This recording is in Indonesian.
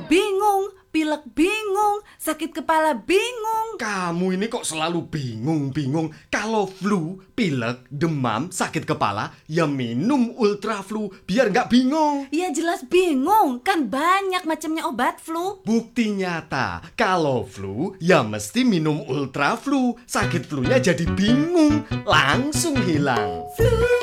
bingung, pilek bingung, sakit kepala bingung. Kamu ini kok selalu bingung-bingung. Kalau flu, pilek, demam, sakit kepala, ya minum Ultra Flu biar nggak bingung. Ya jelas bingung, kan banyak macamnya obat flu. Bukti nyata, kalau flu, ya mesti minum Ultra Flu. Sakit flunya jadi bingung, langsung hilang. Flu.